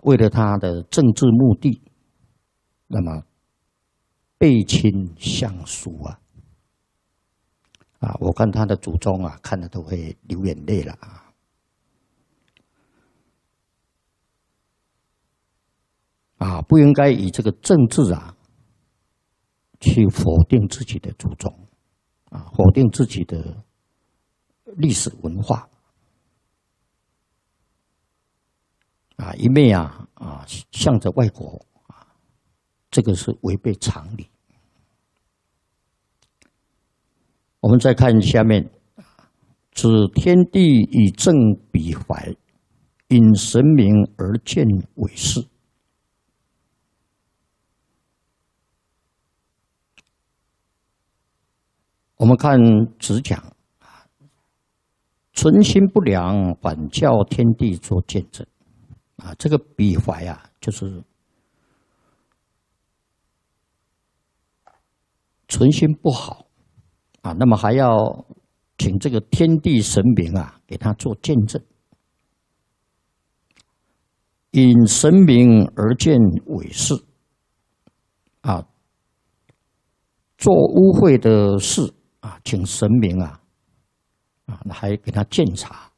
为了他的政治目的，那么背亲相疏啊！我看他的祖宗啊，看了都会流眼泪了不应该以这个政治去否定自己的祖宗否定自己的历史文化一昧向着外国这个是违背常理。我们再看下面，指天地以正比怀，因神明而见伪饰。我们看只讲存心不良，反叫天地做见证这个比怀就是存心不好那么还要请这个天地神明给他做见证，因神明而见伪饰做污秽的事请神明还给他鉴察。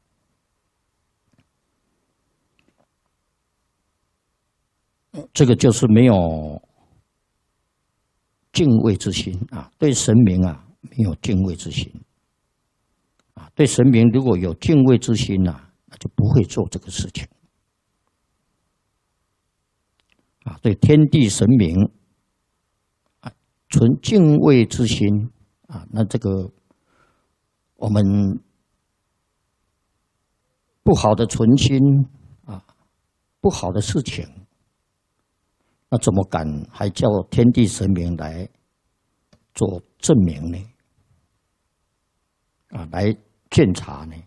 这个就是没有敬畏之心对神明没有敬畏之心对神明如果有敬畏之心那就不会做这个事情对天地神明存敬畏之心那这个我们不好的存心不好的事情，那怎么敢还叫天地神明来做证明呢？来鉴察呢？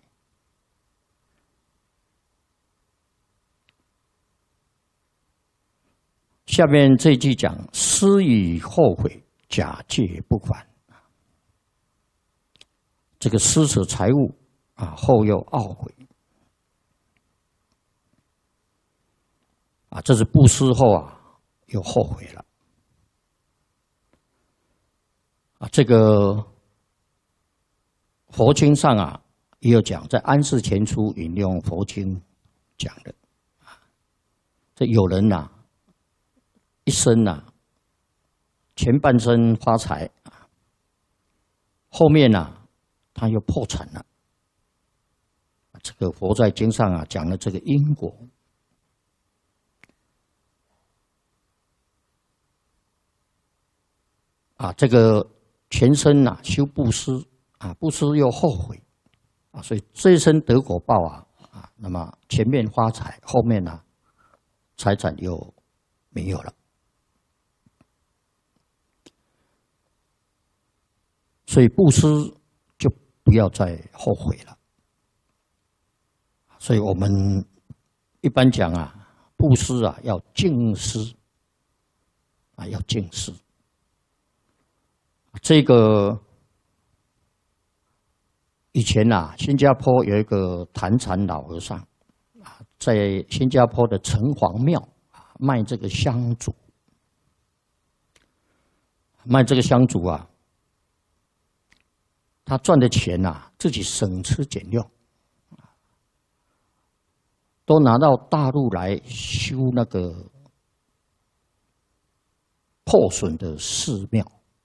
下面这一句讲：思以后悔，假借不还。这个施舍财物后又懊悔这是布施后又后悔了这个佛经上也有讲，在安世前书引用佛经讲的这有人一生前半生发财后面他又破产了。这个佛在经上讲了这个因果这个全身修布施布施又后悔所以这一生得果报那么前面发财，后面财产又没有了。所以布施就不要再后悔了。所以我们一般讲布施要净施要净施。这个以前新加坡有一个坛禅老和尚在新加坡的城隍庙卖这个香烛，卖这个香烛他赚的钱自己省吃俭用，都拿到大陆来修那个破损的寺庙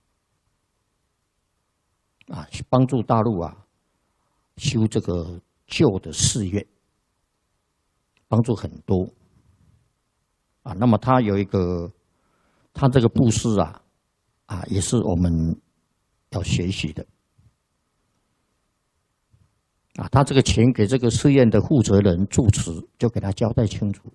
帮助大陆修这个旧的寺院，帮助很多那么他有一个，他这个布施也是我们要学习的他这个钱给这个寺院的负责人住持，就给他交代清楚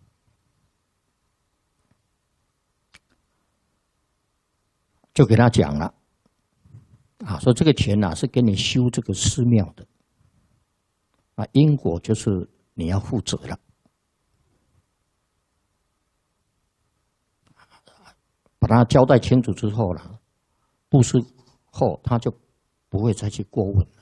就给他讲了说这个钱是给你修这个寺庙的因果就是你要负责了。把他交代清楚之后布施后他就不会再去过问